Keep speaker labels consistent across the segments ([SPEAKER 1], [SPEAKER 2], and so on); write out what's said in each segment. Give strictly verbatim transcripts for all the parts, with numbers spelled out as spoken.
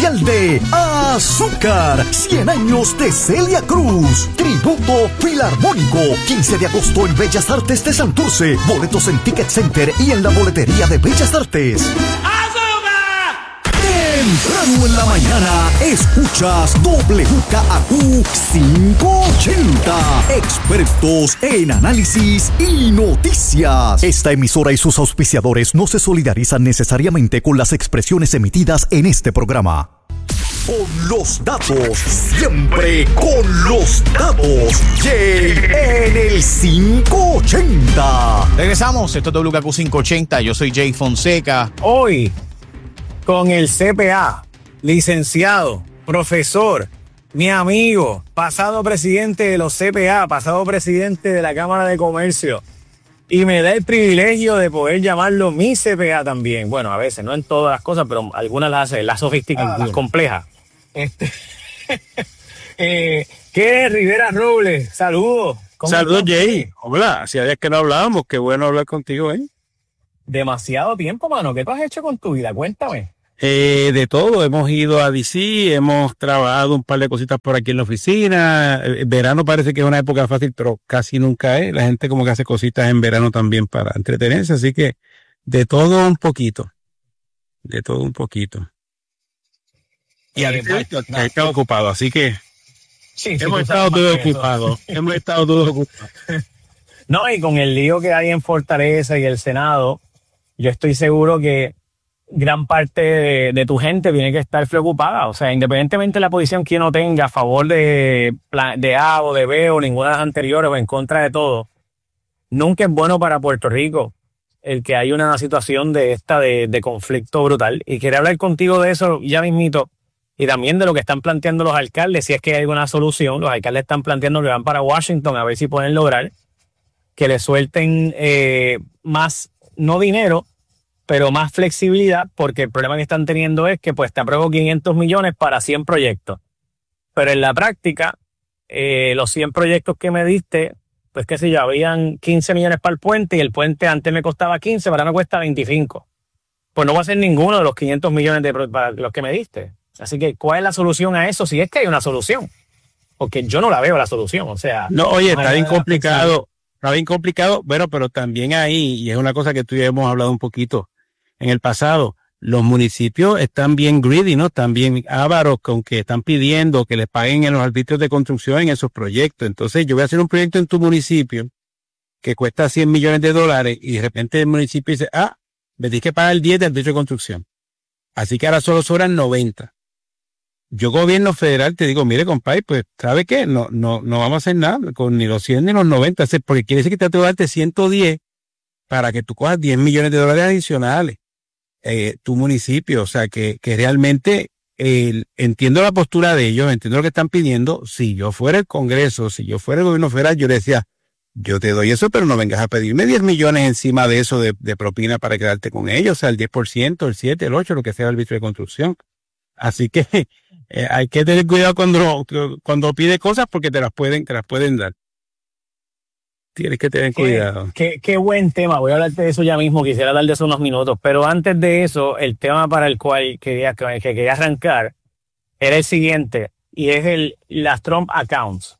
[SPEAKER 1] especial de Azúcar, cien años de Celia Cruz, tributo filarmónico, quince de agosto en Bellas Artes de Santurce, boletos en Ticket Center y en la boletería de Bellas Artes. Temprano en la mañana, escuchas W K A Q quinientos ochenta. Expertos en análisis y noticias. Esta emisora y sus auspiciadores no se solidarizan necesariamente con las expresiones emitidas en este programa. Con los datos, siempre con los datos. Jay en el quinientos ochenta.
[SPEAKER 2] Regresamos, esto es W K Q quinientos ochenta. Yo soy Jay Fonseca.
[SPEAKER 3] Hoy, con el C P A, licenciado, profesor, mi amigo, pasado presidente de los C P A, pasado presidente de la Cámara de Comercio, y me da el privilegio de poder llamarlo mi C P A también. Bueno, a veces, no en todas las cosas, pero algunas las hace, las sofisticadas, las complejas. Este, eh, ¿Qué es Rivera Robles? Saludos.
[SPEAKER 4] Saludos, Jay. Hola, hacía días que no hablábamos, qué bueno hablar contigo, ¿eh?
[SPEAKER 3] Demasiado tiempo, mano. ¿Qué tú has hecho con tu vida? Cuéntame.
[SPEAKER 4] Eh, de todo, hemos ido a D C, hemos trabajado un par de cositas por aquí en la oficina. El verano parece que es una época fácil, pero casi nunca es. La gente como que hace cositas en verano también para entretenerse, así que de todo un poquito. De todo un poquito. Y al respecto, he estado ocupado, así que
[SPEAKER 3] sí, sí,
[SPEAKER 4] hemos estado todos ocupados. Hemos estado todos ocupados.
[SPEAKER 3] No, y con el lío que hay en Fortaleza y el Senado, yo estoy seguro que gran parte de, de tu gente tiene que estar preocupada. O sea, independientemente de la posición que uno tenga a favor de, de A o de B o ninguna de las anteriores o en contra de todo, nunca es bueno para Puerto Rico el que haya una situación de esta de, de conflicto brutal. Y quería hablar contigo de eso ya mismito y también de lo que están planteando los alcaldes, si es que hay alguna solución. Los alcaldes están planteando que van para Washington a ver si pueden lograr que le suelten eh, más, no dinero, pero más flexibilidad, porque el problema que están teniendo es que pues te apruebo quinientos millones para cien proyectos. Pero en la práctica, eh, los cien proyectos que me diste, pues qué sé yo, habían quince millones para el puente y el puente antes me costaba quince, ahora me cuesta veinticinco. Pues no va a ser ninguno de los quinientos millones de, para los que me diste. Así que, ¿cuál es la solución a eso? Si es que hay una solución. Porque yo no la veo la solución, o sea...
[SPEAKER 4] No, oye, está bien complicado. Está bien complicado, bueno, pero también ahí, y es una cosa que tú y yo hemos hablado un poquito en el pasado, los municipios están bien greedy, ¿no? Están bien ávaros con que están pidiendo que les paguen en los arbitrios de construcción en esos proyectos. Entonces, yo voy a hacer un proyecto en tu municipio que cuesta cien millones de dólares y de repente el municipio dice, ah, me tienes que pagar diez de arbitrio de construcción. Así que ahora solo sobran noventa. Yo, gobierno federal, te digo, mire, compadre, pues, ¿sabe qué? No, no, no vamos a hacer nada con ni los cien ni los noventa, porque quiere decir que te tengo que darte ciento diez para que tú cojas diez millones de dólares adicionales, eh, tu municipio. O sea, que, que realmente eh, entiendo la postura de ellos, entiendo lo que están pidiendo. Si yo fuera el Congreso, si yo fuera el gobierno federal, yo le decía, yo te doy eso, pero no vengas a pedirme diez millones encima de eso de, de propina para quedarte con ellos, o sea, el diez por ciento, el siete, el ocho, lo que sea el arbitrio de construcción. Así que eh, hay que tener cuidado cuando, cuando pide cosas porque te las pueden, te las pueden dar. Tienes que tener
[SPEAKER 3] qué,
[SPEAKER 4] cuidado.
[SPEAKER 3] Qué, qué buen tema. Voy a hablarte de eso ya mismo. Quisiera hablar de eso unos minutos. Pero antes de eso, el tema para el cual quería, que quería arrancar era el siguiente. Y es el, las Trump accounts.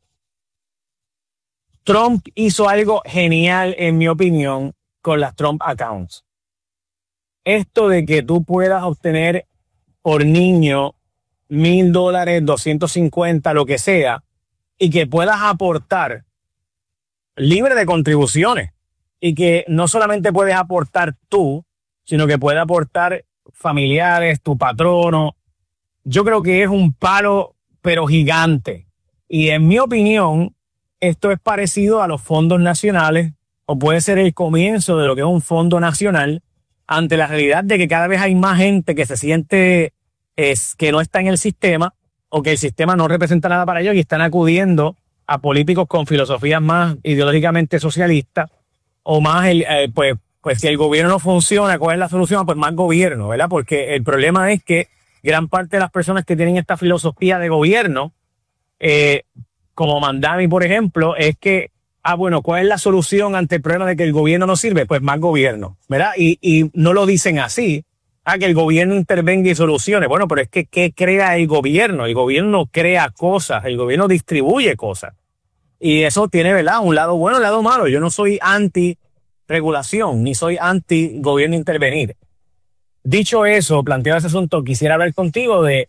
[SPEAKER 3] Trump hizo algo genial, en mi opinión, con las Trump accounts. Esto de que tú puedas obtener por niño mil dólares, doscientos cincuenta, lo que sea, y que puedas aportar libre de contribuciones, y que no solamente puedes aportar tú, sino que puede aportar familiares, tu patrono. Yo creo que es un palo, pero gigante. Y en mi opinión, esto es parecido a los fondos nacionales, o puede ser el comienzo de lo que es un fondo nacional, ante la realidad de que cada vez hay más gente que se siente es, que no está en el sistema, o que el sistema no representa nada para ellos, y están acudiendo a políticos con filosofías más ideológicamente socialistas, o más, el, eh, pues, pues si el gobierno no funciona, ¿cuál es la solución? Pues más gobierno, ¿verdad? Porque el problema es que gran parte de las personas que tienen esta filosofía de gobierno, eh, como Mandami, por ejemplo, es que, ah, bueno, ¿cuál es la solución ante el problema de que el gobierno no sirve? Pues más gobierno, ¿verdad? Y, y no lo dicen así, a que el gobierno intervenga y solucione. Bueno, pero es que ¿qué crea el gobierno? El gobierno crea cosas, el gobierno distribuye cosas. Y eso tiene, ¿verdad?, un lado bueno y un lado malo. Yo no soy anti-regulación, ni soy anti-gobierno intervenir. Dicho eso, planteado ese asunto, quisiera hablar contigo de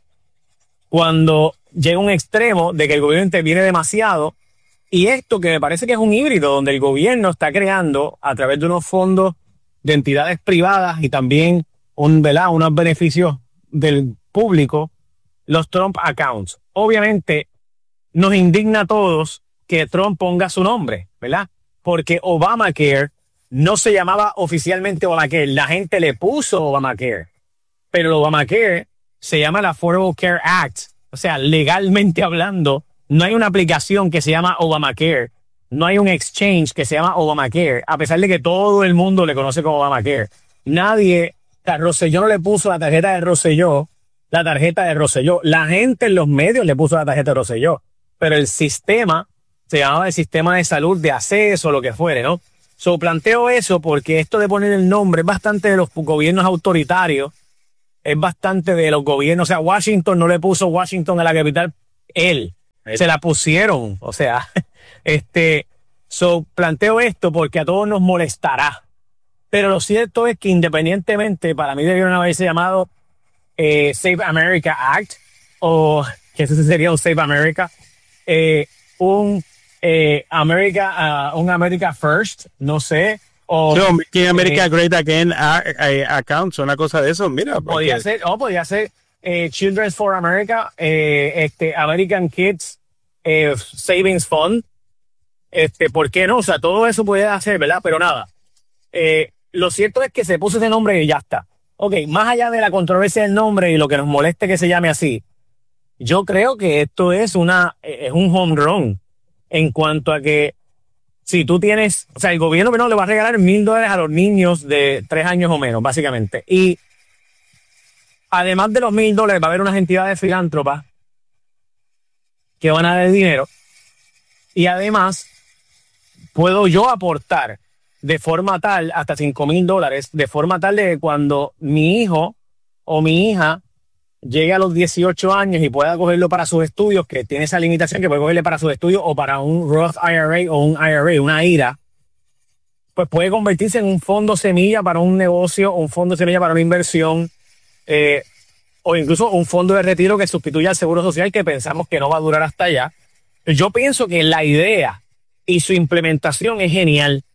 [SPEAKER 3] cuando llega un extremo de que el gobierno interviene demasiado, y esto que me parece que es un híbrido, donde el gobierno está creando a través de unos fondos de entidades privadas y también un, ¿verdad?, unos beneficios del público, los Trump accounts. Obviamente nos indigna a todos que Trump ponga su nombre, ¿verdad? Porque Obamacare no se llamaba oficialmente Obamacare, la gente le puso Obamacare, pero el Obamacare se llama el Affordable Care Act. O sea, legalmente hablando, no hay una aplicación que se llama Obamacare, no hay un exchange que se llama Obamacare, a pesar de que todo el mundo le conoce como Obamacare. Nadie, o sea, Rosselló no le puso la tarjeta de Rosselló, la tarjeta de Rosselló. La gente en los medios le puso la tarjeta de Rosselló, pero el sistema se llamaba el sistema de salud de acceso, lo que fuere, ¿no? So, planteo eso porque esto de poner el nombre es bastante de los gobiernos autoritarios, es bastante de los gobiernos. O sea, Washington no le puso Washington a la capital, él, se la pusieron. O sea, este, so, planteo esto porque a todos nos molestará. Pero lo cierto es que independientemente, para mí debieron haberse llamado eh, Save America Act, o que ese sería un Save America, eh, un Eh, America, uh, un America First, no sé. O
[SPEAKER 4] no, que America
[SPEAKER 3] eh,
[SPEAKER 4] Great Again a, a, Accounts, una cosa de eso, mira.
[SPEAKER 3] Podría
[SPEAKER 4] porque...
[SPEAKER 3] ser, o oh, podría ser eh, Children's for America, eh, este, American Kids eh, Savings Fund. Este, ¿por qué no? O sea, todo eso puede hacer, ¿verdad? Pero nada. Eh, lo cierto es que se puso ese nombre y ya está. Ok, más allá de la controversia del nombre y lo que nos moleste que se llame así, yo creo que esto es una, es un home run. En cuanto a que si tú tienes, o sea, el gobierno no le va a regalar mil dólares a los niños de tres años o menos, básicamente. Y además de los mil dólares va a haber unas entidades filántropas que van a dar dinero. Y además puedo yo aportar de forma tal, hasta cinco mil dólares, de forma tal de que cuando mi hijo o mi hija llegue a los dieciocho años y pueda cogerlo para sus estudios, que tiene esa limitación que puede cogerle para sus estudios o para un Roth I R A o un I R A, una I R A, pues puede convertirse en un fondo semilla para un negocio, un fondo semilla para una inversión, eh, o incluso un fondo de retiro que sustituya al seguro social, que pensamos que no va a durar hasta allá. Yo pienso que la idea y su implementación es genial,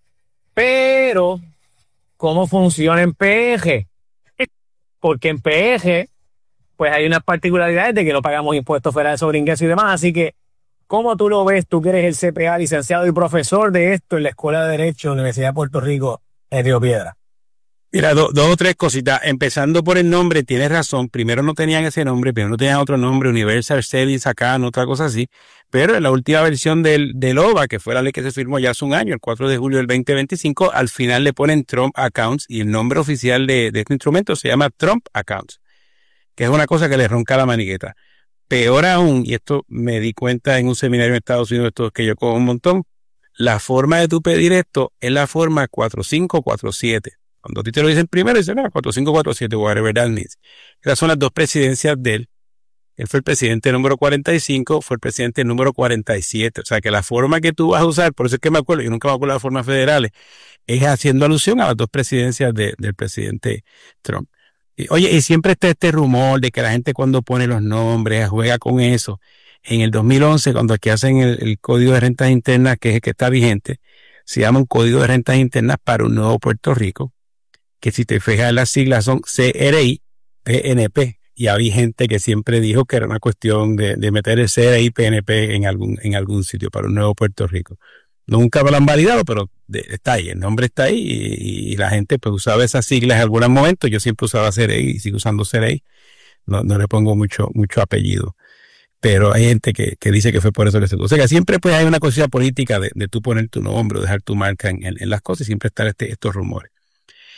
[SPEAKER 3] pero ¿cómo funciona en P E G? Porque en P E G pues hay unas particularidades de que no pagamos impuestos federales sobre ingresos y demás. Así que, ¿cómo tú lo ves? Tú que eres el C P A, licenciado y profesor de esto en la Escuela de Derecho de la Universidad de Puerto Rico en Río Piedra.
[SPEAKER 4] Mira, do, dos o tres cositas. Empezando por el nombre, tienes razón. Primero no tenían ese nombre, primero no tenían otro nombre, Universal Savings Account, otra cosa así. Pero en la última versión del, del O V A, que fue la ley que se firmó ya hace un año, el cuatro de julio del veinte veinticinco, al final le ponen Trump Accounts y el nombre oficial de, de este instrumento se llama Trump Accounts, que es una cosa que le ronca la manigueta. Peor aún, y esto me di cuenta en un seminario en Estados Unidos, esto que yo cojo un montón, la forma de tú pedir esto es la forma cuatro cinco cuatro siete. Cuando a ti te lo dicen primero, dicen, no, cuatro cinco cuatro siete, whatever that means. Esas son las dos presidencias de él. Él fue el presidente número cuarenta y cinco, fue el presidente número cuarenta y siete. O sea, que la forma que tú vas a usar, por eso es que me acuerdo, yo nunca me acuerdo de las formas federales, es haciendo alusión a las dos presidencias de, del presidente Trump. Oye, y siempre está este rumor de que la gente cuando pone los nombres juega con eso. En el dos mil once, cuando aquí hacen el, el Código de Rentas Internas, que es el que está vigente, se llama un Código de Rentas Internas para un nuevo Puerto Rico, que si te fijas las siglas son C R I P N P. Y había gente que siempre dijo que era una cuestión de, de meter el C R I P N P en algún, en algún sitio para un nuevo Puerto Rico. Nunca me lo han validado, pero de, está ahí, el nombre está ahí y, y la gente pues usaba esas siglas en algún momento. Yo siempre usaba C R I y sigo usando C R I. No, no le pongo mucho, mucho apellido. Pero hay gente que, que dice que fue por eso que se puso. O sea que siempre pues hay una cosa política de, de tú poner tu nombre o dejar tu marca en, en, en las cosas y siempre están este, estos rumores.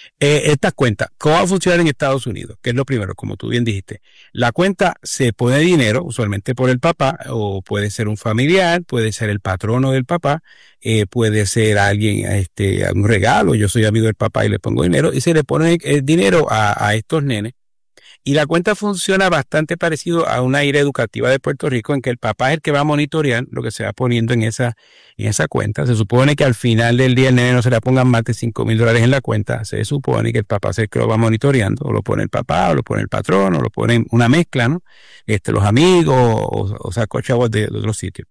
[SPEAKER 4] Eh, estas cuentas, ¿cómo va a funcionar en Estados Unidos? Que es lo primero, como tú bien dijiste. La cuenta se pone dinero, usualmente por el papá, o puede ser un familiar, puede ser el patrono del papá, eh, puede ser alguien, este, un regalo. Yo soy amigo del papá y le pongo dinero, y se le pone el dinero a, a estos nenes. Y la cuenta funciona bastante parecido a una ira educativa de Puerto Rico, en que el papá es el que va a monitorear lo que se va poniendo en esa, en esa cuenta. Se supone que al final del día el nene no se le pongan más de cinco mil dólares en la cuenta. Se supone que el papá es el que lo va monitoreando, o lo pone el papá, o lo pone el patrón, o lo pone una mezcla, ¿no? Este, los amigos, o, o sacó chavos de, de otros sitios.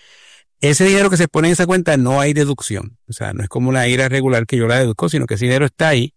[SPEAKER 4] Ese dinero que se pone en esa cuenta no hay deducción. O sea, no es como una ira regular que yo la deduzco, sino que ese dinero está ahí.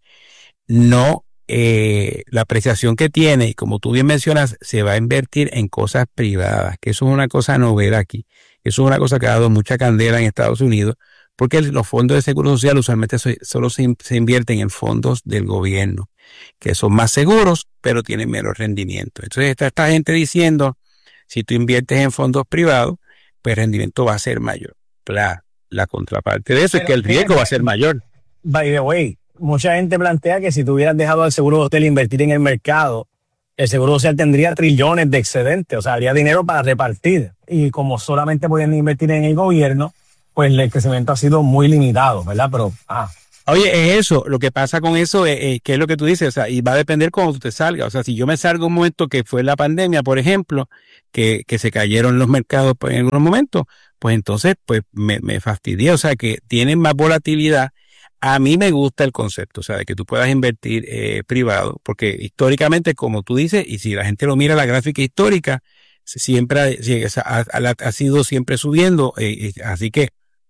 [SPEAKER 4] No Eh, la apreciación que tiene, y como tú bien mencionas, se va a invertir en cosas privadas, que eso es una cosa novela aquí. Eso es una cosa que ha dado mucha candela en Estados Unidos, porque los fondos de seguro social usualmente solo se, se invierten en fondos del gobierno, que son más seguros, pero tienen menos rendimiento. Entonces está esta gente diciendo, si tú inviertes en fondos privados, pues el rendimiento va a ser mayor. La, la contraparte de eso pero, es que el riesgo va a ser mayor.
[SPEAKER 3] By the way, mucha gente plantea que si tú hubieras dejado al seguro social invertir en el mercado, el seguro social tendría trillones de excedentes, o sea, habría dinero para repartir. Y como solamente pueden invertir en el gobierno, pues el crecimiento ha sido muy limitado, ¿verdad? Pero, ah.
[SPEAKER 4] Oye, es eso, lo que pasa con eso es, es que es lo que tú dices, o sea, y va a depender cómo tú te salgas. O sea, si yo me salgo un momento que fue la pandemia, por ejemplo, que, que se cayeron los mercados pues, en algunos momentos, pues entonces pues me, me fastidié, o sea, que tienen más volatilidad. A mí me gusta el concepto, o sea, de que tú puedas invertir eh, privado, porque históricamente, como tú dices, y si la gente lo mira la gráfica histórica, siempre ha, ha, ha sido siempre subiendo, eh, así que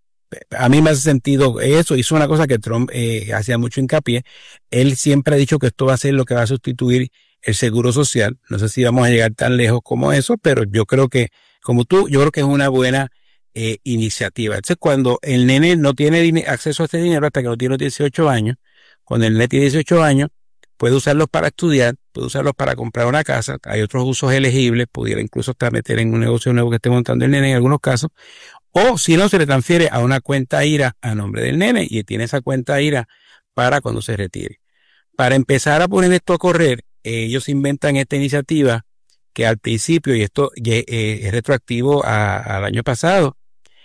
[SPEAKER 4] a mí me hace sentido eso. Hizo una cosa que Trump eh, hacía mucho hincapié. Él siempre ha dicho que esto va a ser lo que va a sustituir el seguro social. No sé si vamos a llegar tan lejos como eso, pero yo creo que, como tú, yo creo que es una buena Eh, iniciativa. Entonces, cuando el nene no tiene acceso a este dinero hasta que no tiene dieciocho años, cuando el nene tiene dieciocho años, puede usarlos para estudiar, puede usarlos para comprar una casa, hay otros usos elegibles, pudiera incluso hasta meter en un negocio nuevo que esté montando el nene en algunos casos, o si no, se le transfiere a una cuenta I R A a nombre del nene y tiene esa cuenta I R A para cuando se retire. Para empezar a poner esto a correr, eh, ellos inventan esta iniciativa que al principio, y esto eh, es retroactivo al año pasado,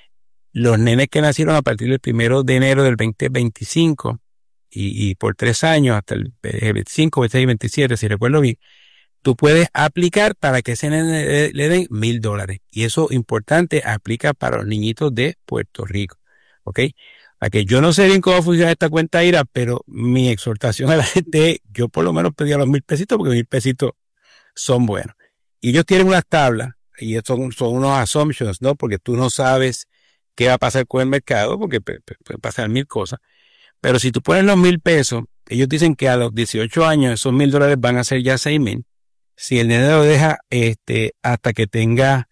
[SPEAKER 4] los nenes que nacieron a partir del primero de enero del veinte veinticinco y, y por tres años hasta el veinticinco, veintiséis, veintisiete, si recuerdo bien, tú puedes aplicar para que ese nene le, le den mil dólares. Y eso, importante, aplica para los niñitos de Puerto Rico. ¿Ok? A que yo no sé bien cómo funciona esta cuenta I R A, pero mi exhortación a la gente es, yo por lo menos pedía los mil pesitos porque mil pesitos son buenos. Y ellos tienen unas tablas, y son, son unos assumptions, ¿no? Porque tú no sabes qué va a pasar con el mercado, porque pueden pasar mil cosas. Pero si tú pones los mil pesos, ellos dicen que a los dieciocho años esos mil dólares van a ser ya seis mil. Si el nene lo deja este, hasta que tenga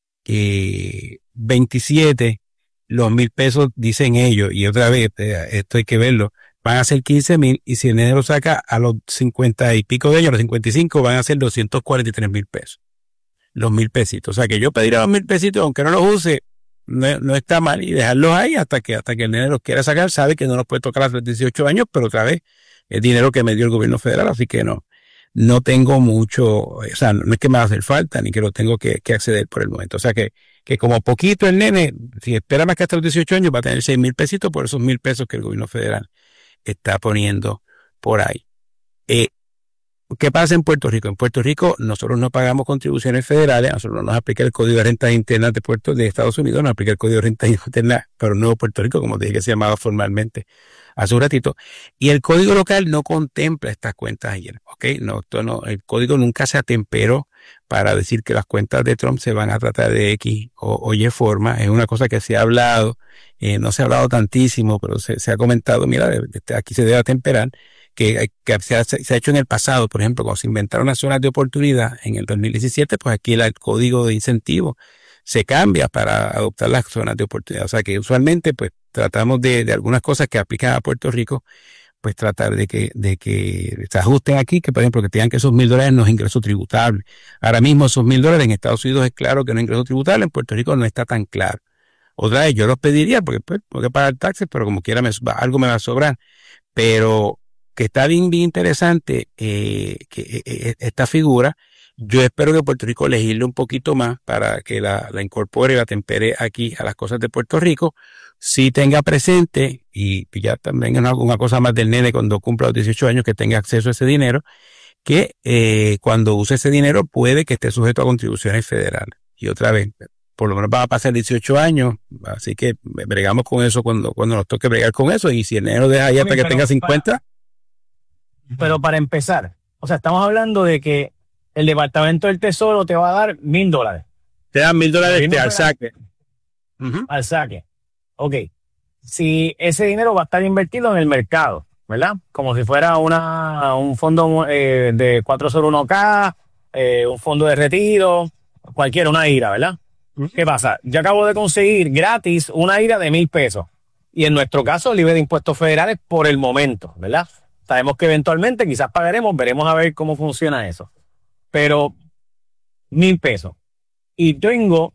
[SPEAKER 4] eh, veintisiete, los mil pesos, dicen ellos, y otra vez, esto hay que verlo, van a ser quince mil, y si el nene lo saca a los cincuenta y pico de años, a los cincuenta y cinco, van a ser doscientos cuarenta y tres mil pesos. Los mil pesitos. O sea que yo pediría los mil pesitos, aunque no los use, No, no está mal, y dejarlos ahí hasta que hasta que el nene los quiera sacar. Sabe que no los puede tocar a los dieciocho años, pero otra vez es dinero que me dio el gobierno federal, así que no no tengo mucho, o sea, no es que me va a hacer falta ni que lo tengo que, que acceder por el momento. O sea que, que como poquito el nene, si espera más que hasta los dieciocho años, va a tener seis mil pesitos por esos mil pesos que el gobierno federal está poniendo por ahí. Eh, ¿Qué pasa en Puerto Rico? En Puerto Rico nosotros no pagamos contribuciones federales, a nosotros no nos aplica el Código de Rentas Internas de Puerto de Estados Unidos, nos aplica el Código de Rentas Internas para Nuevo Puerto Rico, como te dije que se llamaba formalmente hace un ratito, y el Código local no contempla estas cuentas ayer, ¿ok? No, esto no, el Código nunca se atemperó para decir que las cuentas de Trump se van a tratar de X o, o Y forma. Es una cosa que se ha hablado, eh, no se ha hablado tantísimo, pero se, se ha comentado, mira, aquí se debe atemperar. Que, que se, ha, se ha hecho en el pasado, por ejemplo, cuando se inventaron las zonas de oportunidad en el dos mil diecisiete, pues aquí el, el código de incentivo se cambia para adoptar las zonas de oportunidad. O sea que usualmente pues tratamos de, de algunas cosas que aplican a Puerto Rico, pues tratar de que, de que se ajusten aquí, que por ejemplo que tengan que esos mil dólares no es ingreso tributable. Ahora mismo esos mil dólares en Estados Unidos es claro que no es ingreso tributable, en Puerto Rico no está tan claro. Otra vez yo los pediría porque pues tengo que pagar taxes, pero como quiera me, algo me va a sobrar. Pero que está bien, bien interesante eh, que eh, esta figura. Yo espero que Puerto Rico legisle un poquito más para que la, la incorpore y la tempere aquí a las cosas de Puerto Rico. Sí tenga presente, y ya también es una, una cosa más del nene cuando cumpla los dieciocho años, que tenga acceso a ese dinero, que eh, cuando use ese dinero puede que esté sujeto a contribuciones federales. Y otra vez, por lo menos va a pasar dieciocho años, así que bregamos con eso cuando, cuando nos toque bregar con eso. Y si el nene lo deja ahí hasta que tenga cincuenta.
[SPEAKER 3] Para, pero para empezar, o sea, estamos hablando de que el Departamento del Tesoro te va a dar mil dólares.
[SPEAKER 4] Te dan mil dólares al saque.
[SPEAKER 3] Uh-huh. Al saque. Ok. Si ese dinero va a estar invertido en el mercado, ¿verdad? Como si fuera una un fondo eh, de cuatrocientos uno K, eh, un fondo de retiro, cualquiera, una I R A, ¿verdad? Uh-huh. ¿Qué pasa? Yo acabo de conseguir gratis una I R A de mil pesos. Y en nuestro caso, libre de impuestos federales por el momento, ¿verdad? Sabemos que eventualmente quizás pagaremos, veremos a ver cómo funciona eso. Pero mil pesos. Y tengo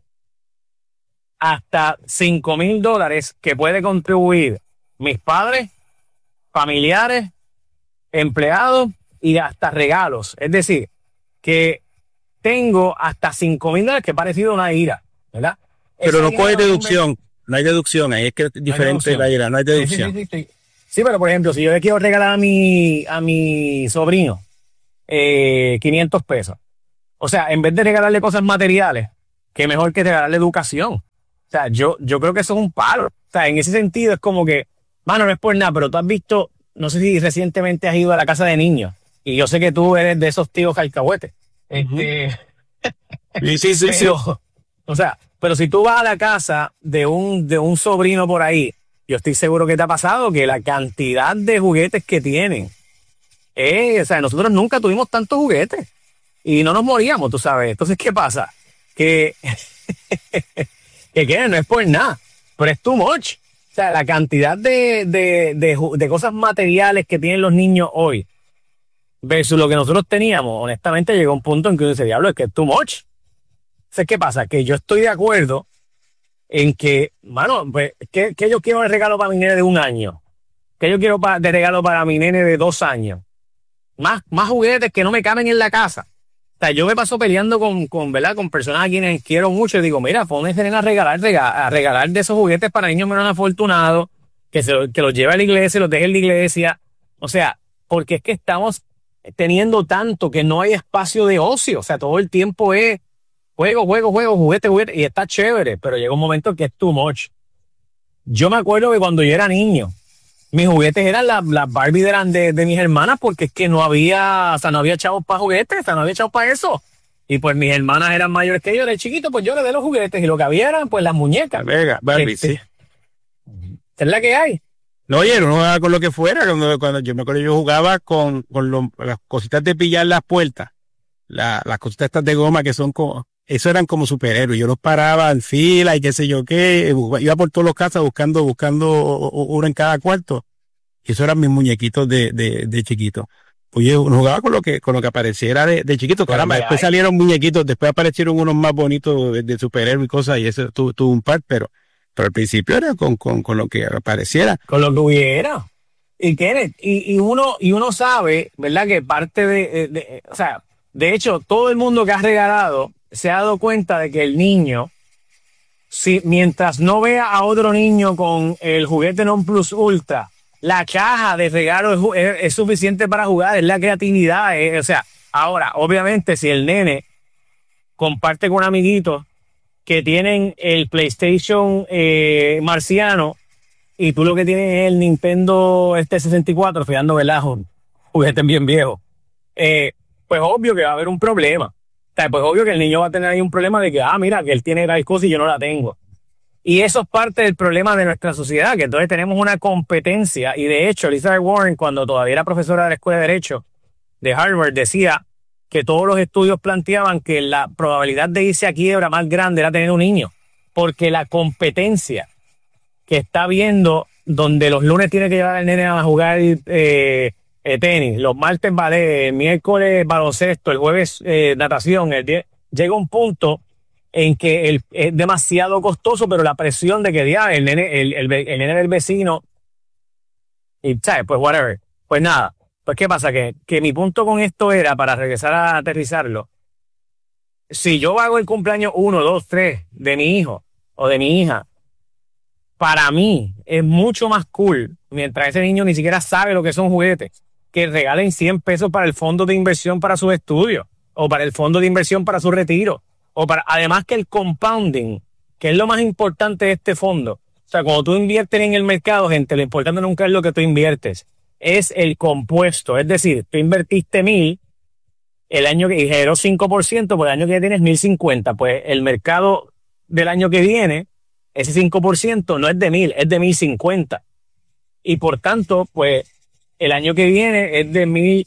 [SPEAKER 3] hasta cinco mil dólares que puede contribuir mis padres, familiares, empleados y hasta regalos. Es decir, que tengo hasta cinco mil dólares que es parecido a una I R A, ¿verdad?
[SPEAKER 4] Pero
[SPEAKER 3] Ese
[SPEAKER 4] no coge
[SPEAKER 3] dinero
[SPEAKER 4] deducción. No hay deducción. Ahí es que es diferente la I R A. No hay deducción.
[SPEAKER 3] Sí, sí, sí, sí. Sí, pero por ejemplo, si yo le quiero regalar a mi, a mi sobrino eh, quinientos pesos. O sea, en vez de regalarle cosas materiales, qué mejor que regalarle educación. O sea, yo, yo creo que eso es un palo. O sea, en ese sentido es como que, mano, no es por nada, pero tú has visto, no sé si recientemente has ido a la casa de niños. Y yo sé que tú eres de esos tíos alcahuetes.
[SPEAKER 4] Uh-huh.
[SPEAKER 3] Este,
[SPEAKER 4] sí, sí, sí,
[SPEAKER 3] pero,
[SPEAKER 4] sí.
[SPEAKER 3] O sea, pero si tú vas a la casa de un, de un sobrino por ahí, yo estoy seguro que te ha pasado que la cantidad de juguetes que tienen, eh, o sea, nosotros nunca tuvimos tantos juguetes y no nos moríamos, tú sabes. Entonces, ¿qué pasa? Que, que, que no es por nada, pero es too much. O sea, la cantidad de, de, de, de cosas materiales que tienen los niños hoy versus lo que nosotros teníamos, honestamente llegó a un punto en que uno dice, diablo, es que es too much. Entonces, ¿qué pasa? Que yo estoy de acuerdo en que, mano, pues, ¿qué, qué yo quiero de regalo para mi nene de un año? ¿Qué yo quiero pa, de regalo para mi nene de dos años? Más, más juguetes que no me caben en la casa. O sea, yo me paso peleando con, con, ¿verdad? Con personas a quienes quiero mucho y digo, mira, pon ese nene a regalar, a regalar de esos juguetes para niños menos afortunados, que, se, que los lleve a la iglesia, los deje en la iglesia. O sea, porque es que estamos teniendo tanto que no hay espacio de ocio. O sea, todo el tiempo es juego, juego, juego, juguete, juguete, y está chévere, pero llega un momento que es too much. Yo me acuerdo que cuando yo era niño, mis juguetes eran las la Barbie de, de, de mis hermanas, porque es que no había, o sea, no había chavos para juguetes, o sea, no había chavos para eso. Y pues mis hermanas eran mayores que yo, de chiquito, pues yo le di los juguetes, y lo que había eran pues las muñecas.
[SPEAKER 4] Venga, Barbie,
[SPEAKER 3] este,
[SPEAKER 4] sí.
[SPEAKER 3] Es la que hay.
[SPEAKER 4] No, oye, uno jugaba con lo que fuera, cuando, cuando yo me acuerdo yo jugaba con, con lo, las cositas de pillar las puertas, la, las cositas estas de goma que son como, eso eran como superhéroes. Yo los paraba en fila y qué sé yo qué, iba por todas las casas buscando, buscando uno en cada cuarto. Y eso eran mis muñequitos de, de, de chiquito. Oye, uno jugaba con lo que, con lo que apareciera de, de chiquito. Caramba, después salieron muñequitos, después aparecieron unos más bonitos de, de superhéroes y cosas, y eso tuvo, tuvo un par, pero, pero al principio era con, con, con lo que apareciera.
[SPEAKER 3] Con lo que hubiera. Y Kenneth, y, y uno, y uno sabe, ¿verdad? Que parte de, de, de, o sea, de hecho, todo el mundo que ha regalado se ha dado cuenta de que el niño, si mientras no vea a otro niño con el juguete non plus ultra, la caja de regalo es, es, es suficiente para jugar, es la creatividad. Es, o sea, ahora, obviamente, si el nene comparte con amiguitos que tienen el PlayStation eh, marciano y tú lo que tienes es el Nintendo este sesenta y cuatro, fijando, ¿verdad? Juguetes bien viejos. Eh, pues obvio que va a haber un problema. O sea, pues obvio que el niño va a tener ahí un problema de que, ah, mira, que él tiene tal cosa y yo no la tengo. Y eso es parte del problema de nuestra sociedad, que entonces tenemos una competencia. Y de hecho, Elizabeth Warren, cuando todavía era profesora de la Escuela de Derecho de Harvard, decía que todos los estudios planteaban que la probabilidad de irse a quiebra más grande era tener un niño. Porque la competencia que está viendo, donde los lunes tiene que llevar al nene a jugar eh, eh, tenis, los martes ballet, el miércoles baloncesto, el jueves eh, natación, el día, llega un punto en que el, es demasiado costoso, pero la presión de que ya el nene, el, el, el nene del vecino, y sabes, pues whatever. Pues nada, Pues, ¿qué pasa? Que, que mi punto con esto era, para regresar a aterrizarlo, si yo hago el cumpleaños uno, dos, tres de mi hijo o de mi hija, para mí es mucho más cool, mientras ese niño ni siquiera sabe lo que son juguetes, que regalen cien pesos para el fondo de inversión para sus estudios, o para el fondo de inversión para su retiro, o para, además que el compounding, que es lo más importante de este fondo. O sea, cuando tú inviertes en el mercado, gente, lo importante nunca es lo que tú inviertes, es el compuesto. Es decir, tú invertiste mil, el año que generó cinco por ciento, pues el año que viene tienes mil cincuenta. Pues el mercado del año que viene, ese cinco por ciento no es de mil, es de mil cincuenta. Y por tanto, pues el año que viene es de mil,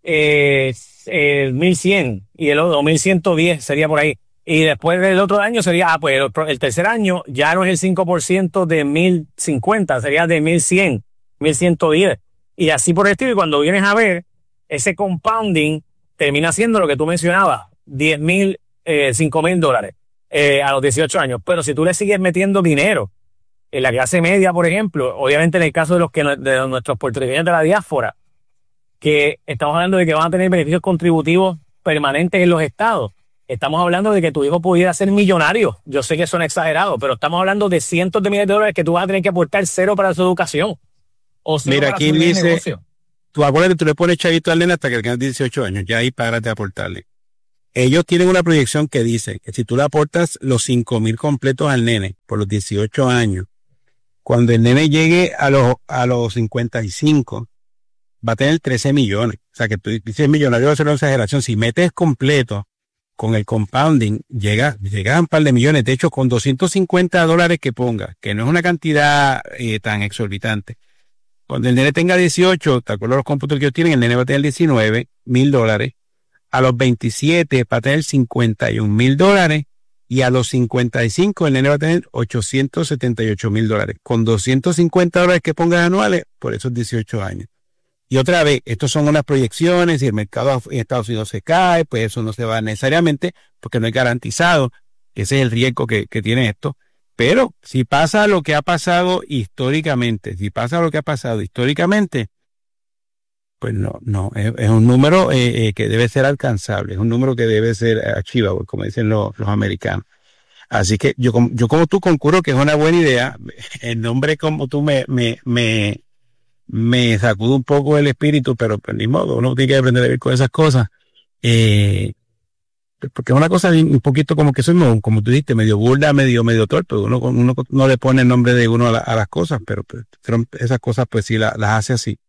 [SPEAKER 3] eh, eh, mil cien, y el otro mil ciento diez sería por ahí. Y después del otro año sería, ah, pues el, otro, el tercer año ya no es el cinco por ciento de mil cincuenta, sería de mil cien, mil ciento diez. Y así por el estilo. Y cuando vienes a ver, ese compounding termina siendo lo que tú mencionabas, diez mil, eh, cinco mil dólares eh, a los dieciocho años. Pero si tú le sigues metiendo dinero en la clase media, por ejemplo, obviamente en el caso de los que de nuestros puertorriqueños de la diáspora, que estamos hablando de que van a tener beneficios contributivos permanentes en los estados. Estamos hablando de que tu hijo pudiera ser millonario. Yo sé que son exagerados, pero estamos hablando de cientos de miles de dólares que tú vas a tener que aportar cero para su educación. O cero
[SPEAKER 4] Mira,
[SPEAKER 3] para
[SPEAKER 4] aquí
[SPEAKER 3] su
[SPEAKER 4] dice,
[SPEAKER 3] negocio.
[SPEAKER 4] tú acuérdate, tú le pones chavito al nene hasta que tengas dieciocho años, ya ahí paras de aportarle. Ellos tienen una proyección que dice que si tú le aportas los cinco mil completos al nene por los dieciocho años, cuando el nene llegue a los, a los cincuenta y cinco, va a tener trece millones. O sea, que tú dices millonario, va a ser una exageración. Si metes completo con el compounding, llega, llega a un par de millones. De hecho, con doscientos cincuenta dólares que ponga, que no es una cantidad eh, tan exorbitante. Cuando el nene tenga dieciocho, te acuerdas los cómputos que ellos tienen, el nene va a tener diecinueve mil dólares. A los veintisiete va a tener cincuenta y un mil dólares. Y a los cincuenta y cinco el nene va a tener ochocientos setenta y ocho mil dólares. Con doscientos cincuenta dólares que pongas anuales por esos dieciocho años. Y otra vez, estos son unas proyecciones y el mercado en Estados Unidos se cae, pues eso no se va necesariamente porque no es garantizado. Ese es el riesgo que, que tiene esto. Pero si pasa lo que ha pasado históricamente, si pasa lo que ha pasado históricamente, pues no, no, es, es un número eh, eh, que debe ser alcanzable, es un número que debe ser achievable, como dicen los, los americanos. Así que yo, yo como tú concurro que es una buena idea. El nombre como tú me, me, me, me sacude un poco el espíritu, pero pues ni modo, uno tiene que aprender a vivir con esas cosas. Eh, porque es una cosa un poquito como que soy, como tú dijiste, medio burda, medio, medio torpe. Uno, uno no le pone el nombre de uno a, la, a las cosas, pero, pero esas cosas pues sí la, las hace así.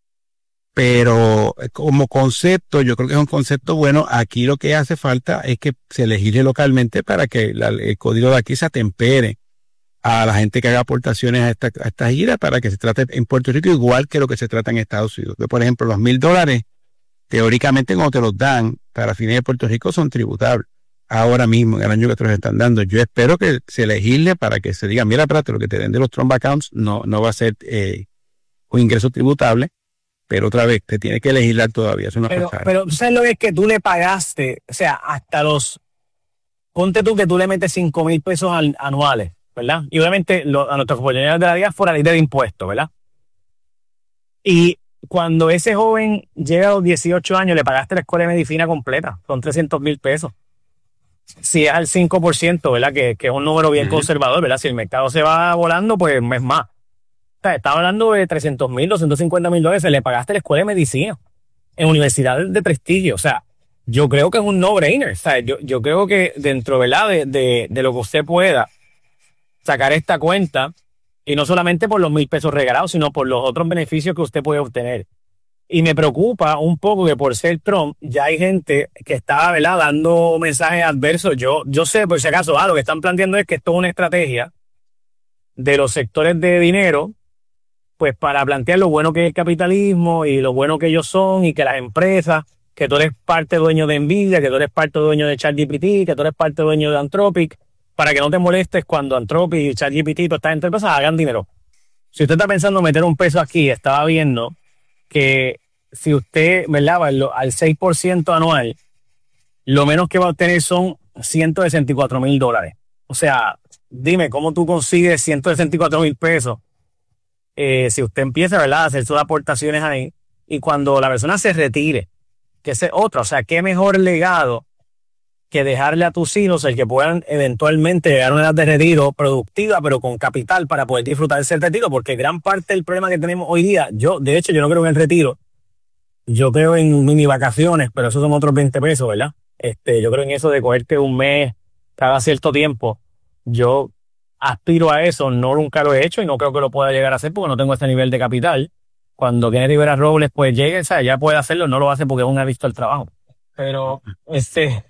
[SPEAKER 4] Pero como concepto, yo creo que es un concepto bueno. Aquí lo que hace falta es que se legisle localmente para que la, el código de aquí se atempere a la gente que haga aportaciones a esta, a esta gira para que se trate en Puerto Rico igual que lo que se trata en Estados Unidos. Que, por ejemplo, los mil dólares, teóricamente cuando te los dan para fines de Puerto Rico son tributables. Ahora mismo, en el año que te los están dando, yo espero que se legisle para que se diga, mira, espérate, lo que te den de los Trump accounts no, no va a ser eh, un ingreso tributable. Pero otra vez, te tiene que legislar todavía. Es una
[SPEAKER 3] pero,
[SPEAKER 4] pasada.
[SPEAKER 3] pero, ¿sabes lo que es que tú le pagaste? O sea, hasta los... Ponte tú que tú le metes cinco mil pesos al, anuales, ¿verdad? Y obviamente lo, a nuestros compañeros de la diáspora ley de impuestos, ¿verdad? Y cuando ese joven llega a los dieciocho años, le pagaste la escuela de medicina completa. Son trescientos mil pesos. Si es al cinco por ciento, ¿verdad? Que, que es un número bien uh-huh. conservador, ¿verdad? Si el mercado se va volando, pues es más. Estaba hablando de trescientos mil, doscientos cincuenta mil dólares, le pagaste la escuela de medicina en universidades de prestigio. O sea, yo creo que es un no-brainer. O sea, yo, yo creo que dentro, ¿verdad? De, de, de lo que usted pueda sacar esta cuenta, y no solamente por los mil pesos regalados, sino por los otros beneficios que usted puede obtener. Y me preocupa un poco que por ser Trump, ya hay gente que está, ¿verdad?, dando mensajes adversos. Yo, yo sé, por si acaso, ah, lo que están planteando es que esto es una estrategia de los sectores de dinero, pues para plantear lo bueno que es el capitalismo y lo bueno que ellos son y que las empresas, que tú eres parte dueño de Nvidia, que tú eres parte dueño de ChatGPT, que tú eres parte dueño de Anthropic, para que no te molestes cuando Anthropic y ChatGPT y todas estas empresas hagan dinero. Si usted está pensando meter un peso aquí, estaba viendo que si usted, ¿verdad?, al seis por ciento anual, lo menos que va a obtener son ciento sesenta y cuatro mil dólares. O sea, dime, ¿cómo tú consigues ciento sesenta y cuatro mil pesos? Eh, si usted empieza, ¿verdad?, a hacer sus aportaciones ahí, y cuando la persona se retire, que ese otro, o sea, qué mejor legado que dejarle a tus hijos el que puedan eventualmente llegar a una edad de retiro productiva, pero con capital para poder disfrutar ese retiro, porque gran parte del problema que tenemos hoy día, yo, de hecho, yo no creo en el retiro, yo creo en mini vacaciones, pero esos son otros veinte pesos, ¿verdad? Este, yo creo en eso de cogerte un mes cada cierto tiempo. Yo aspiro a eso, no nunca lo he hecho y no creo que lo pueda llegar a hacer porque no tengo ese nivel de capital. Cuando Kenny Rivera Robles pues llegue, o sea, ya puede hacerlo, no lo hace porque aún ha visto el trabajo. Pero, este...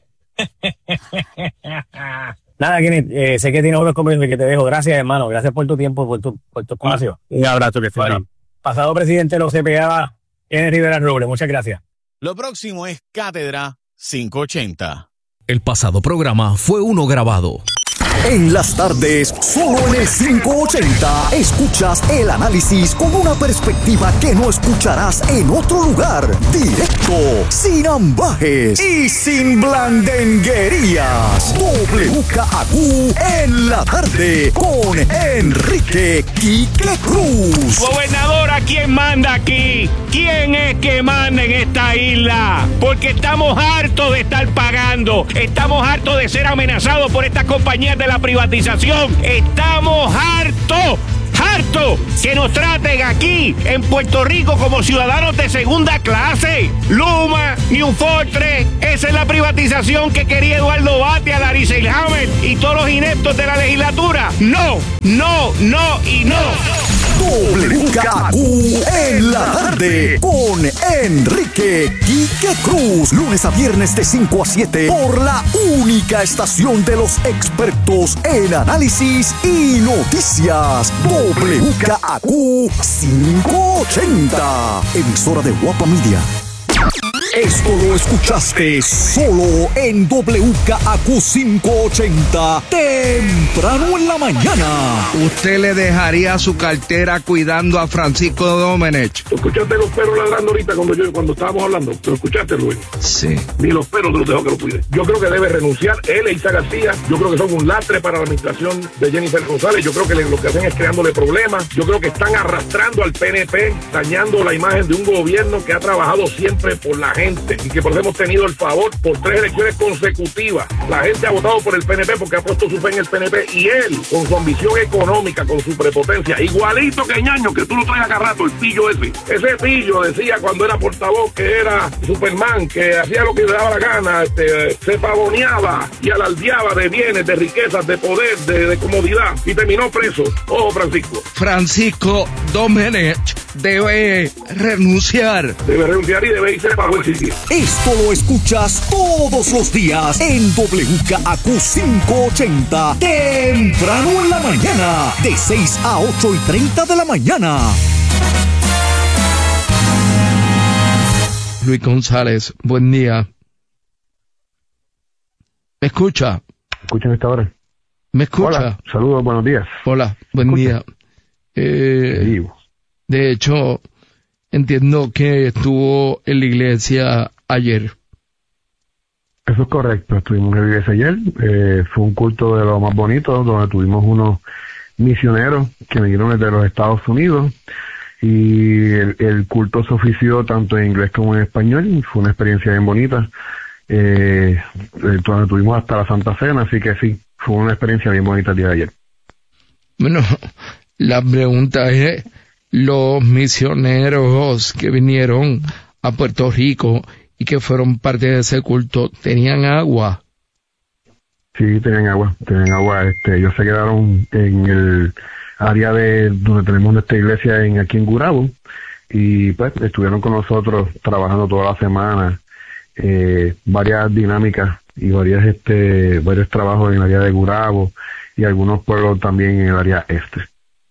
[SPEAKER 3] Nada, Kenny, eh, sé que tienes otros compromisos que te dejo. Gracias, hermano. Gracias por tu tiempo, por tu, por tu espacio.
[SPEAKER 4] Un abrazo que estés
[SPEAKER 3] Bueno,
[SPEAKER 4] bien.
[SPEAKER 3] pasado presidente de los C P A, Kenny Rivera Robles. Muchas gracias.
[SPEAKER 2] Lo próximo es Cátedra quinientos ochenta.
[SPEAKER 1] El pasado programa fue uno grabado. En las tardes, solo en el quinientos ochenta, escuchas el análisis con una perspectiva que no escucharás en otro lugar. Directo, sin ambajes y sin blandenguerías. W K A Q en la tarde con Enrique Quique Cruz.
[SPEAKER 5] Gobernador, ¿a quién manda aquí? ¿Quién es que manda en esta isla? Porque estamos hartos de estar pagando. Estamos hartos de ser amenazados por estas compañías de la privatización. Estamos hartos, hartos que nos traten aquí en Puerto Rico como ciudadanos de segunda clase. Luma, New Fortress, esa es la privatización que quería Eduardo Batia, Larry Selhammer y todos los ineptos de la legislatura. No, no, no y no.
[SPEAKER 1] W K A Q en la tarde con Enrique Quique Cruz. Lunes a viernes de cinco a siete por la única estación de los expertos en análisis y noticias. W K A Q quinientos ochenta. Emisora de Guapa Media. Esto lo escuchaste solo en W K A Q quinientos ochenta, temprano en la mañana.
[SPEAKER 6] ¿Usted le dejaría su cartera cuidando a Francisco Domenech?
[SPEAKER 7] ¿Tú escuchaste los perros ladrando ahorita cuando yo cuando estábamos hablando? ¿Tú escuchaste, Luis?
[SPEAKER 6] Sí.
[SPEAKER 7] Ni los perros te los dejó que lo cuide. Yo creo que debe renunciar él e Isa García. Yo creo que son un lastre para la administración de Jennifer González. Yo creo que le, lo que hacen es creándole problemas. Yo creo que están arrastrando al P N P, dañando la imagen de un gobierno que ha trabajado siempre por la gente y que por eso hemos tenido el favor por tres elecciones consecutivas. La gente ha votado por el P N P porque ha puesto su fe en el P N P y él, con su ambición económica, con su prepotencia, igualito que Ñaño, que tú lo traes acá rato, el pillo ese. Ese pillo decía cuando era portavoz que era Superman, que hacía lo que le daba la gana, este, se pavoneaba y alardeaba de bienes, de riquezas, de poder, de, de comodidad y terminó preso. Ojo, Francisco.
[SPEAKER 6] Francisco Domenech debe renunciar.
[SPEAKER 7] Debe renunciar y debe irse bajo el sitio.
[SPEAKER 1] Esto lo escuchas todos los días en W K A Q quinientos ochenta, temprano en la mañana, de seis a ocho y treinta de la mañana.
[SPEAKER 6] Luis González, buen día. ¿Me escucha?
[SPEAKER 8] ¿Escuchan esta hora?
[SPEAKER 6] ¿Me escucha?
[SPEAKER 8] Hola, saludos, buenos días.
[SPEAKER 6] Hola, buen
[SPEAKER 8] ¿Escucha?
[SPEAKER 6] día. Eh,
[SPEAKER 8] Vivo.
[SPEAKER 6] de hecho, entiendo que estuvo en la iglesia ayer.
[SPEAKER 8] Eso es correcto, estuvimos en la iglesia ayer, eh, fue un culto de lo más bonito, donde tuvimos unos misioneros que vinieron desde los Estados Unidos, y el, el culto se ofició tanto en inglés como en español, y fue una experiencia bien bonita, eh, donde tuvimos hasta la Santa Cena, así que sí, fue una experiencia bien bonita el día de ayer.
[SPEAKER 6] Bueno, la pregunta es, los misioneros que vinieron a Puerto Rico y que fueron parte de ese culto, ¿tenían agua?
[SPEAKER 8] Sí, tenían agua, tenían agua, este, ellos se quedaron en el área de donde tenemos nuestra iglesia en aquí en Gurabo, y pues estuvieron con nosotros trabajando toda la semana, eh, varias dinámicas y varias este varios trabajos en el área de Gurabo y algunos pueblos también en el área este.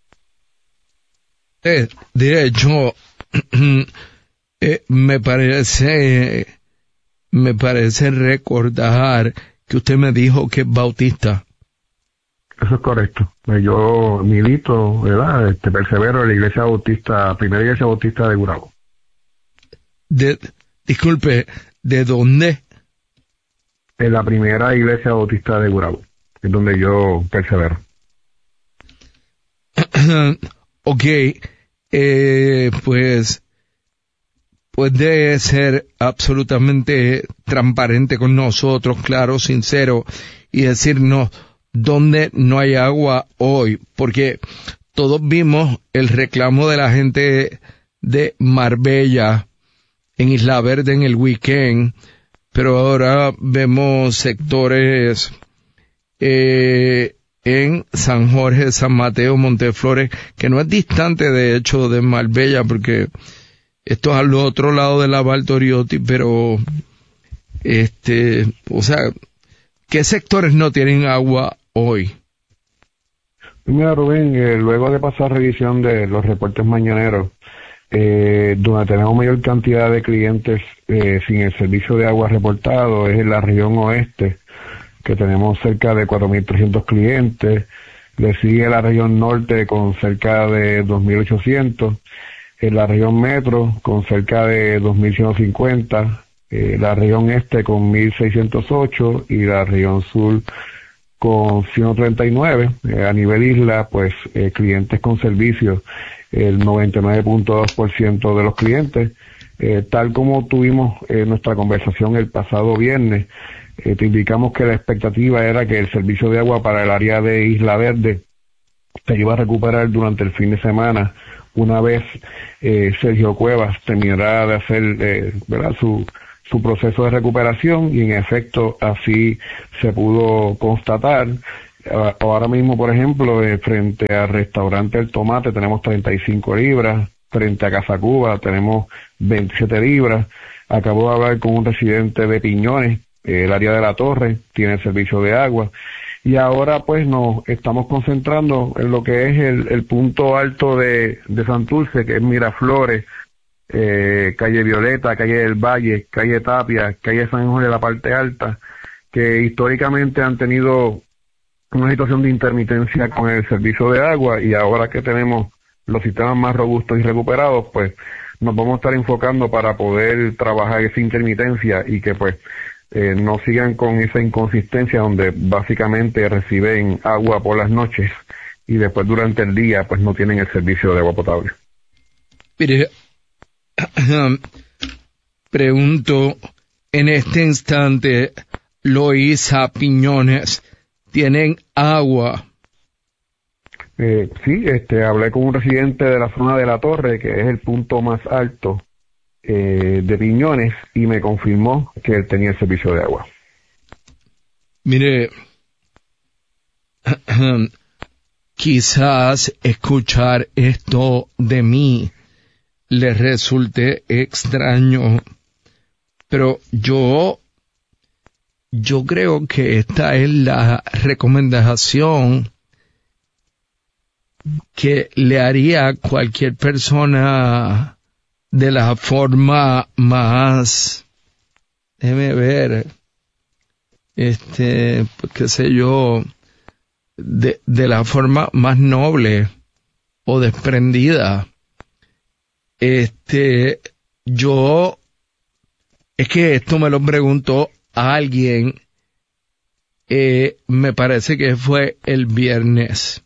[SPEAKER 6] Eh, de hecho, eh, me parece, me parece recordar que usted me dijo que es bautista.
[SPEAKER 8] Eso es correcto. Yo milito, ¿verdad? Este, persevero en la iglesia bautista, primera iglesia bautista de Gurabo.
[SPEAKER 6] De, disculpe, ¿de dónde?
[SPEAKER 8] En la primera iglesia bautista de Gurabo, es donde yo persevero.
[SPEAKER 6] Ok, eh, pues pues debe ser absolutamente transparente con nosotros, claro, sincero, y decirnos dónde no hay agua hoy, porque todos vimos el reclamo de la gente de Marbella en Isla Verde en el weekend, pero ahora vemos sectores eh, en San Jorge, San Mateo, Monteflores, que no es distante de hecho de Marbella, porque esto es al otro lado de la Valtoriotti, pero este, o sea, ¿qué sectores no tienen agua hoy?
[SPEAKER 8] Mira, Rubén, eh, luego de pasar revisión de los reportes mañaneros, eh, donde tenemos mayor cantidad de clientes eh, sin el servicio de agua reportado es en la región oeste, que tenemos cerca de cuatro mil trescientos clientes. Le sigue la región norte con cerca de dos mil ochocientos, en la región metro con cerca de dos mil ciento cincuenta, eh, la región este con mil seiscientos ocho y la región sur con ciento treinta y nueve. Eh, a nivel isla, pues eh, clientes con servicios, el noventa y nueve punto dos por ciento de los clientes. Eh, tal como tuvimos eh, nuestra conversación el pasado viernes, eh, te indicamos que la expectativa era que el servicio de agua para el área de Isla Verde se iba a recuperar durante el fin de semana, una vez eh, Sergio Cuevas terminara de hacer eh, ¿verdad? su su proceso de recuperación, y en efecto así se pudo constatar. Ahora mismo, por ejemplo, eh, frente al restaurante El Tomate tenemos treinta y cinco libras, frente a Casa Cuba tenemos veintisiete libras. Acabo de hablar con un residente de Piñones, eh, el área de La Torre tiene el servicio de agua, y ahora pues nos estamos concentrando en lo que es el, el punto alto de, de Santurce, que es Miraflores, eh, calle Violeta, calle del Valle, calle Tapia, calle San Jorge de la parte alta, que históricamente han tenido una situación de intermitencia con el servicio de agua, y ahora que tenemos los sistemas más robustos y recuperados, pues nos vamos a estar enfocando para poder trabajar esa intermitencia y que pues eh, no sigan con esa inconsistencia donde básicamente reciben agua por las noches y después durante el día pues no tienen el servicio de agua potable.
[SPEAKER 6] Mire, pregunto, en este instante, Loíza, Piñones, ¿tienen agua?
[SPEAKER 8] Eh, sí, este, hablé con un residente de la zona de La Torre, que es el punto más alto eh, de Piñones, y me confirmó que él tenía el servicio de agua.
[SPEAKER 6] Mire, quizás escuchar esto de mí le resulte extraño, pero yo, yo creo que esta es la recomendación que le haría a cualquier persona de la forma más, déjeme ver, este, pues, qué sé yo, de, de la forma más noble o desprendida. Este, yo, es que esto me lo preguntó a alguien, eh, me parece que fue el viernes.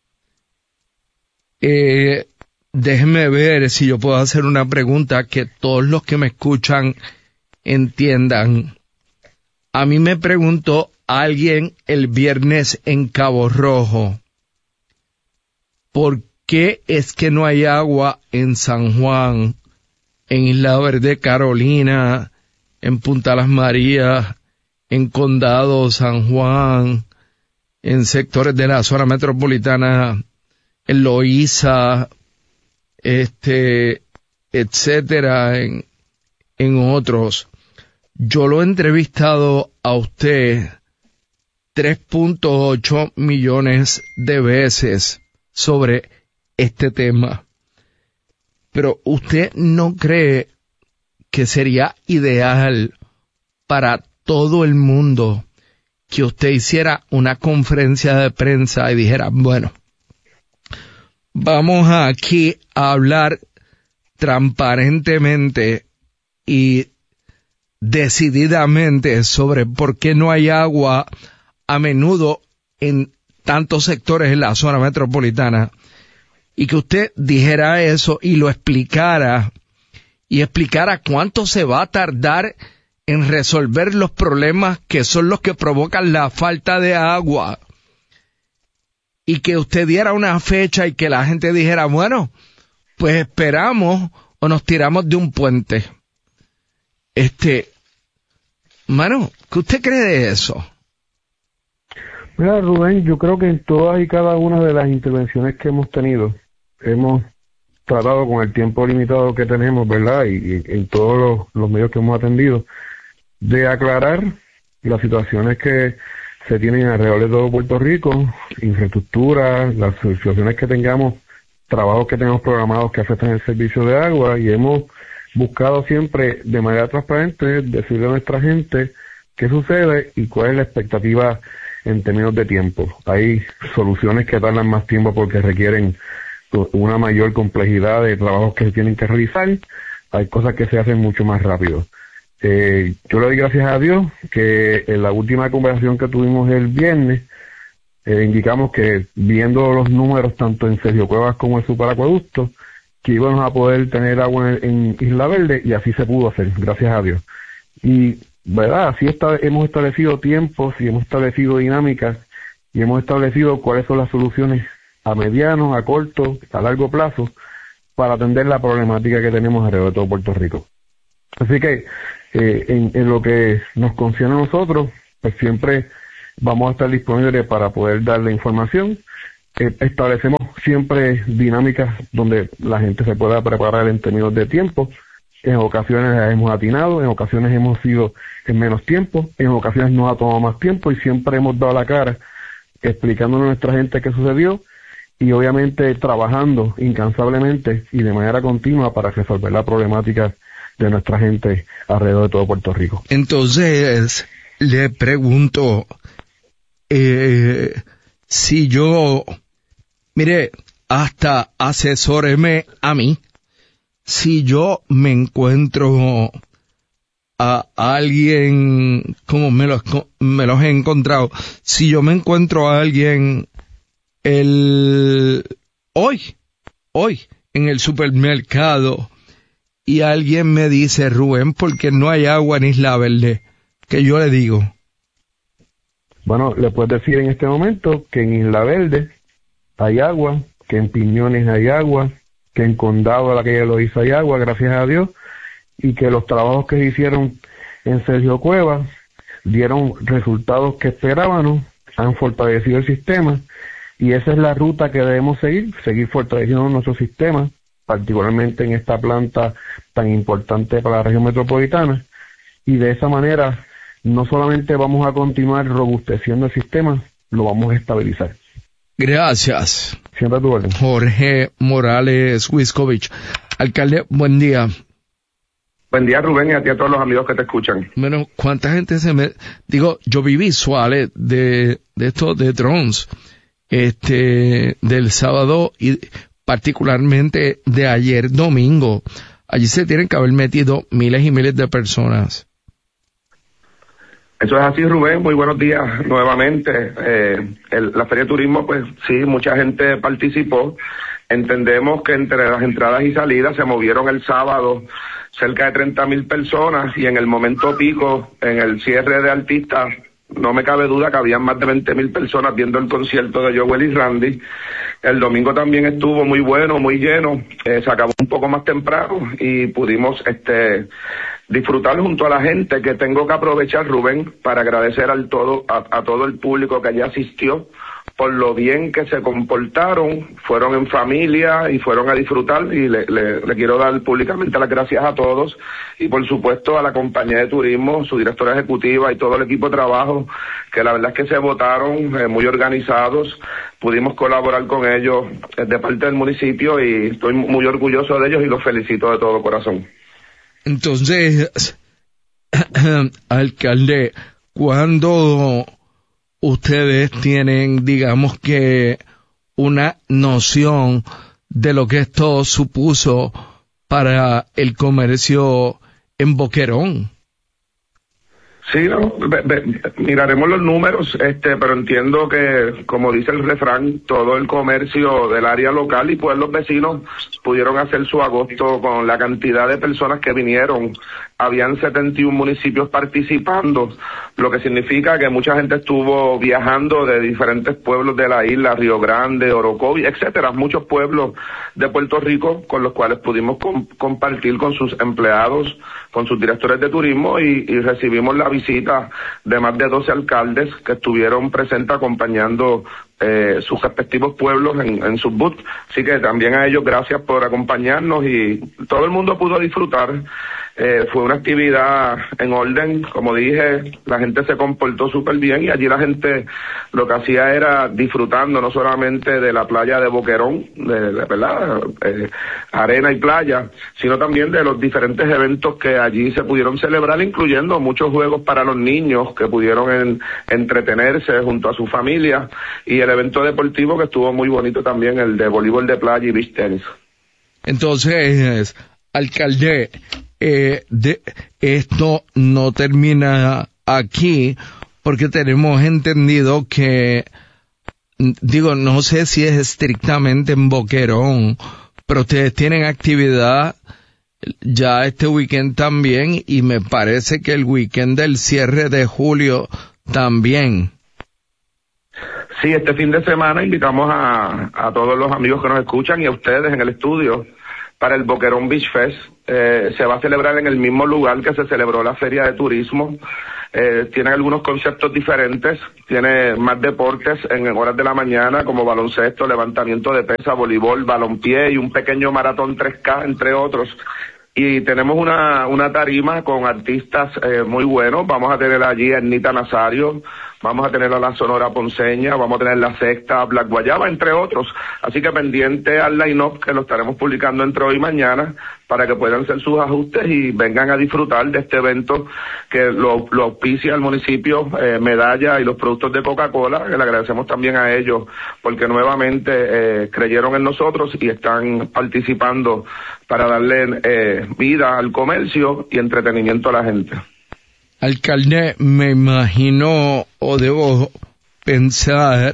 [SPEAKER 6] Eh, déjeme ver si yo puedo hacer una pregunta que todos los que me escuchan entiendan. A mí me preguntó alguien el viernes en Cabo Rojo, ¿por qué es que no hay agua en San Juan, en Isla Verde, Carolina, en Punta Las Marías, en Condado, San Juan, en sectores de la zona metropolitana, en Loíza, este, etcétera, en, en otros? Yo lo he entrevistado a usted tres punto ocho millones de veces sobre este tema, pero ¿usted no cree que sería ideal para todo el mundo que usted hiciera una conferencia de prensa y dijera, bueno, vamos aquí a hablar transparentemente y decididamente sobre por qué no hay agua a menudo en tantos sectores en la zona metropolitana, y que usted dijera eso y lo explicara, y explicara cuánto se va a tardar en resolver los problemas que son los que provocan la falta de agua. Y que usted diera una fecha y que la gente dijera, bueno, pues esperamos o nos tiramos de un puente. Este, mano, ¿qué usted cree de eso?
[SPEAKER 8] Mira, Rubén, yo creo que en todas y cada una de las intervenciones que hemos tenido, hemos tratado con el tiempo limitado que tenemos, ¿verdad? Y, y en todos los, los medios que hemos atendido, de aclarar las situaciones que se tienen alrededor de todo Puerto Rico, infraestructura, las situaciones que tengamos, trabajos que tenemos programados que afectan el servicio de agua, y hemos buscado siempre de manera transparente decirle a nuestra gente qué sucede y cuál es la expectativa en términos de tiempo. Hay soluciones que tardan más tiempo porque requieren una mayor complejidad de trabajos que se tienen que realizar. Hay cosas que se hacen mucho más rápido. Eh, yo le doy gracias a Dios que en la última conversación que tuvimos el viernes, eh, indicamos que viendo los números tanto en Sergio Cuevas como en Superacueducto, que íbamos a poder tener agua en, en Isla Verde, y así se pudo hacer, gracias a Dios. Y verdad, así está, hemos establecido tiempos y hemos establecido dinámicas y hemos establecido cuáles son las soluciones a mediano, a corto, a largo plazo para atender la problemática que tenemos alrededor de todo Puerto Rico. Así que eh, en, en lo que nos concierne a nosotros, pues siempre vamos a estar disponibles para poder dar la información. Eh, establecemos siempre dinámicas donde la gente se pueda preparar en términos de tiempo. En ocasiones hemos atinado, en ocasiones hemos sido en menos tiempo, en ocasiones nos ha tomado más tiempo, y siempre hemos dado la cara explicándole a nuestra gente qué sucedió, y obviamente trabajando incansablemente y de manera continua para resolver la problemática de nuestra gente alrededor de todo Puerto Rico.
[SPEAKER 6] Entonces, le pregunto, eh, si yo, mire, hasta asesóreme a mí, si yo me encuentro a alguien, como me los, me los he encontrado, si yo me encuentro a alguien el hoy, hoy, en el supermercado, y alguien me dice, Rubén, porque no hay agua en Isla Verde, ¿qué yo le digo?
[SPEAKER 8] Bueno, le puedes decir en este momento que en Isla Verde hay agua, que en Piñones hay agua, que en Condado de la calle Loíza hay agua, gracias a Dios, y que los trabajos que se hicieron en Sergio Cuevas dieron resultados que esperábamos, han fortalecido el sistema, y esa es la ruta que debemos seguir, seguir fortaleciendo nuestro sistema, particularmente en esta planta tan importante para la región metropolitana, y de esa manera no solamente vamos a continuar robusteciendo el sistema, lo vamos a estabilizar.
[SPEAKER 6] Gracias.
[SPEAKER 8] Siempre a tu orden.
[SPEAKER 6] Jorge Morales Wiskovich. Alcalde, buen día.
[SPEAKER 7] Buen día, Rubén, y a ti a todos los amigos que te escuchan.
[SPEAKER 6] Bueno, ¿cuánta gente se me... Digo, yo vi visuales de, de estos de drones, este, del sábado y particularmente de ayer domingo. Allí se tienen que haber metido miles y miles de personas.
[SPEAKER 7] Eso es así, Rubén. Muy buenos días nuevamente. Eh, el, la Feria de Turismo, pues sí, mucha gente participó. Entendemos que entre las entradas y salidas se movieron el sábado cerca de treinta mil personas, y en el momento pico, en el cierre de artistas, no me cabe duda que habían más de veinte mil personas viendo el concierto de Joel y Randy. El domingo también estuvo muy bueno, muy lleno. Eh, se acabó un poco más temprano y pudimos este disfrutar junto a la gente, que tengo que aprovechar, Rubén, para agradecer al todo a, a todo el público que allí asistió por lo bien que se comportaron, fueron en familia y fueron a disfrutar, y le, le, le quiero dar públicamente las gracias a todos, y por supuesto a la compañía de turismo, su directora ejecutiva y todo el equipo de trabajo, que la verdad es que se votaron eh, muy organizados. Pudimos colaborar con ellos eh, de parte del municipio, y estoy muy orgulloso de ellos y los felicito de todo corazón.
[SPEAKER 6] Entonces, alcalde, ¿cuándo ustedes tienen, digamos que, una noción de lo que esto supuso para el comercio en Boquerón?
[SPEAKER 7] Sí, no, ve, ve, miraremos los números, este, pero entiendo que, como dice el refrán, todo el comercio del área local y pueblos vecinos pudieron hacer su agosto con la cantidad de personas que vinieron. Habían setenta y uno municipios participando, lo que significa que mucha gente estuvo viajando de diferentes pueblos de la isla, Río Grande, Orocovi, etcétera, muchos pueblos de Puerto Rico con los cuales pudimos com- compartir con sus empleados, con sus directores de turismo y, y recibimos la visita de más de doce alcaldes que estuvieron presentes acompañando eh, sus respectivos pueblos en, en sus booths. Así que también a ellos gracias por acompañarnos y todo el mundo pudo disfrutar. Eh, fue una actividad en orden, como dije, la gente se comportó súper bien y allí la gente lo que hacía era disfrutando no solamente de la playa de Boquerón, de, de verdad, eh, arena y playa, sino también de los diferentes eventos que allí se pudieron celebrar, incluyendo muchos juegos para los niños que pudieron en, entretenerse junto a su familia y el evento deportivo que estuvo muy bonito también, el de voleibol de playa y beach tenis.
[SPEAKER 6] Entonces, alcalde, Eh, de, esto no termina aquí porque tenemos entendido que, digo, no sé si es estrictamente en Boquerón, pero ustedes tienen actividad ya este weekend también y me parece que el weekend del cierre de julio también.
[SPEAKER 7] Sí, este fin de semana invitamos a, a todos los amigos que nos escuchan y a ustedes en el estudio para el Boquerón Beach Fest. Eh, se va a celebrar en el mismo lugar que se celebró la Feria de Turismo. Eh, tiene algunos conceptos diferentes, tiene más deportes en horas de la mañana como baloncesto, levantamiento de pesa, voleibol, balompié y un pequeño maratón tres K, entre otros. Y tenemos una, una tarima con artistas eh, muy buenos. Vamos a tener allí a Ernita Nazario, vamos a tener a la Sonora Ponceña, vamos a tener la Secta, Black Guayaba, entre otros. Así que pendiente al line-up que lo estaremos publicando entre hoy y mañana para que puedan hacer sus ajustes y vengan a disfrutar de este evento que lo, lo auspicia el municipio, eh, Medalla y los productos de Coca-Cola, que le agradecemos también a ellos porque nuevamente eh, creyeron en nosotros y están participando para darle eh, vida al comercio y entretenimiento a la gente.
[SPEAKER 6] Alcalde, me imagino o debo pensar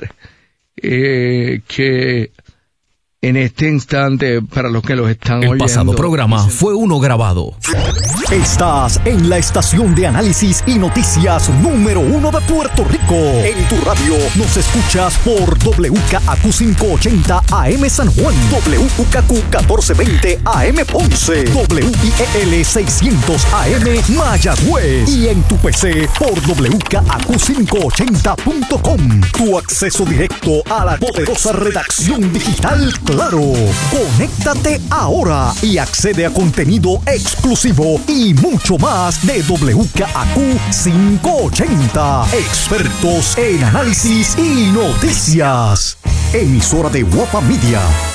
[SPEAKER 6] eh, que en este instante, para los que los están
[SPEAKER 1] El
[SPEAKER 6] oyendo...
[SPEAKER 1] El pasado programa fue uno grabado. Estás en la estación de análisis y noticias número uno de Puerto Rico. En tu radio nos escuchas por W K A Q quinientos ochenta A M San Juan, W K Q catorce veinte A M Ponce, W I E L seiscientos A M Mayagüez y en tu P C por W K A Q quinientos ochenta punto com. Tu acceso directo a la poderosa redacción digital Claro. Conéctate ahora y accede a contenido exclusivo y mucho más de W K A Q quinientos ochenta. Expertos en análisis y noticias. Emisora de Guapa Media.